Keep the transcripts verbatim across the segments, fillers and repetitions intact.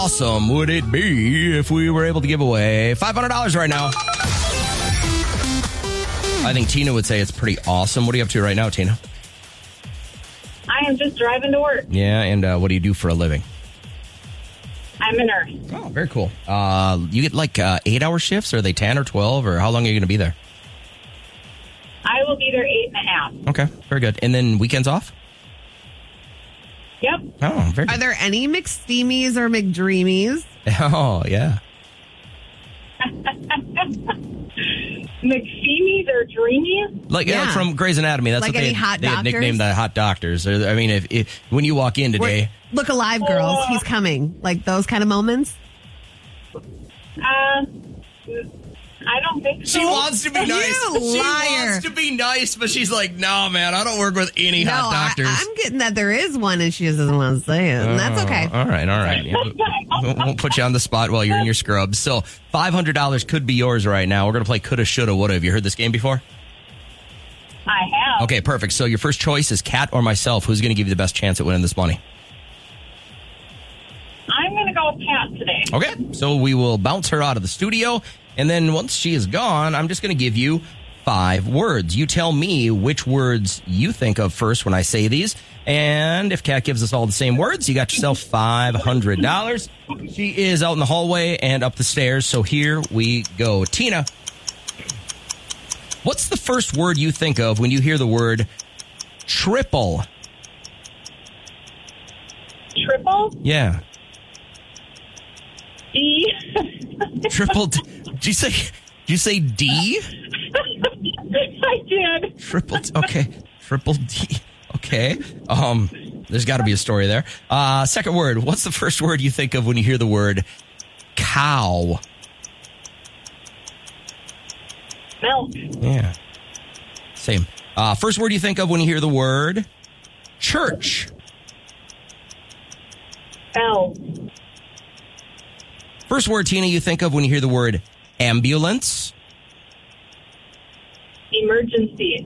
awesome would it be if we were able to give away five hundred dollars right now? I think Tina would say it's pretty awesome. What are you up to right now, Tina? I am just driving to work. Yeah, and uh, what do you do for a living? I'm a nurse. Oh, very cool. Uh, you get like uh, eight-hour shifts? Are they ten or twelve? Or how long are you going to be there? I will be there eight and a half. Okay, very good. And then weekends off? Yep. Oh, very good. Are there any McSteamies or McDreamies? Oh, yeah. McSteamies or Dreamies? Like Yeah. uh, from Grey's Anatomy. That's Like what any they, hot they have doctors? nicknamed the hot doctors. Or, I mean, if, if when you walk in today... We're- Look alive, girls. He's coming. Like those kind of moments. Uh, I don't think so. She wants to be nice. You She liar. wants to be nice, but she's like, no, man, I don't work with any No, hot I, doctors. I'm getting that there is one, and she just doesn't want to say it. And that's okay. Oh, all right, all right. Yeah, we won't put you on the spot while you're in your scrubs. So five hundred dollars could be yours right now. We're going to play coulda, shoulda, woulda. Have you heard this game before? I have. Okay, perfect. So your first choice is Kat or myself. Who's going to give you the best chance at winning this money? I'm going to go with Kat today. Okay, so we will bounce her out of the studio, and then once she is gone, I'm just going to give you five words. You tell me which words you think of first when I say these, and if Kat gives us all the same words, you got yourself five hundred dollars. She is out in the hallway and up the stairs, so here we go. Tina, what's the first word you think of when you hear the word triple? Triple? Yeah. D. Triple D. Did you say, did you say D? I did. Triple D. Okay. Triple D. Okay. Um, there's got to be a story there. Uh, second word. What's the first word you think of when you hear the word cow? Milk. Yeah. Same. Uh, first word you think of when you hear the word church? L. First word, Tina, you think of when you hear the word ambulance? Emergency.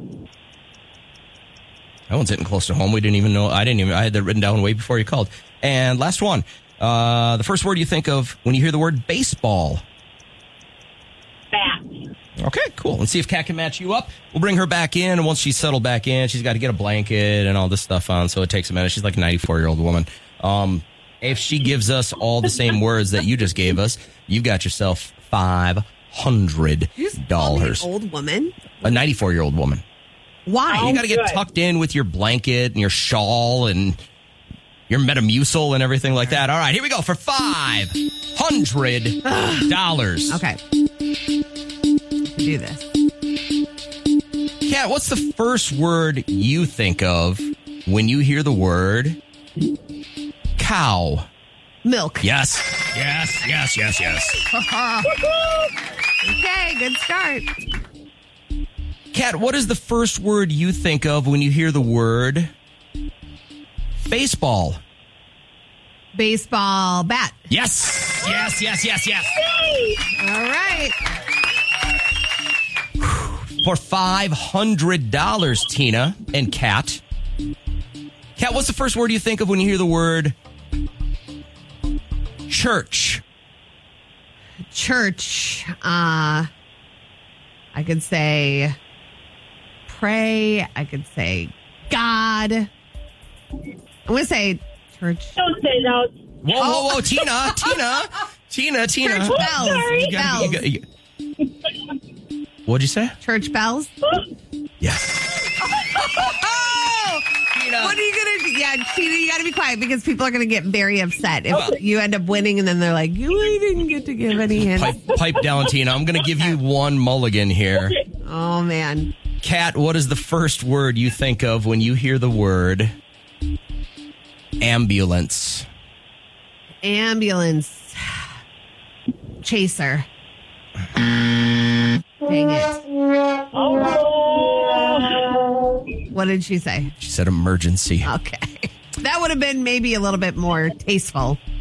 That one's hitting close to home. We didn't even know. I didn't even. I had that written down way before you called. And last one. Uh, the first word you think of when you hear the word baseball? Bat. Okay, cool. Let's see if Kat can match you up. We'll bring her back in, and once she's settled back in, she's got to get a blanket and all this stuff on, so it takes a minute. She's like a ninety-four-year-old woman. Um, if she gives us all the same words that you just gave us, you've got yourself five hundred dollars. An old woman. A ninety-four-year-old woman. Why? You got to get good. tucked in with your blanket and your shawl and your Metamucil and everything like that. All right, here we go for five hundred dollars. Okay. Do this. Kat, what's the first word you think of when you hear the word cow? Milk. Yes. Yes, yes, yes, yes. Okay, good start. Kat, what is the first word you think of when you hear the word baseball? Baseball bat. Yes. Yes, yes, yes, yes. All right. For five hundred dollars, Tina and Kat. Kat, what's the first word you think of when you hear the word church? Church. Uh, I could say pray. I could say God. I'm going to say church. Don't say those. Whoa, whoa, whoa, Tina, Tina, Tina, Tina. Church bells. sorry. You gotta- you bells. gotta- you- What'd you say? Church bells. Yes. Tina. What are you going to do? Yeah, Tina, you got to be quiet because people are going to get very upset if you end up winning and then they're like, you really didn't get to give any hints. Pipe, pipe down, Tina. I'm going to give you one mulligan here. Oh, man. Kat, what is the first word you think of when you hear the word ambulance? Ambulance. Chaser. Dang it. Oh. What did she say? She said emergency. Okay. That would have been maybe a little bit more tasteful.